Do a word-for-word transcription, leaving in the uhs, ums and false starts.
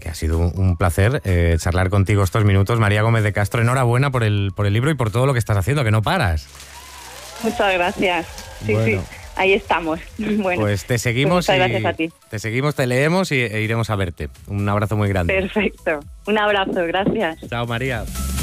que ha sido un, un placer eh, charlar contigo estos minutos. María Gómez de Castro, enhorabuena por el, por el libro y por todo lo que estás haciendo, que no paras. Muchas gracias. Sí, bueno, sí, ahí estamos. Bueno, pues te seguimos, pues muchas y, gracias a ti. te seguimos, te leemos y, e iremos a verte. Un abrazo muy grande. Perfecto. Un abrazo, gracias. Chao, María.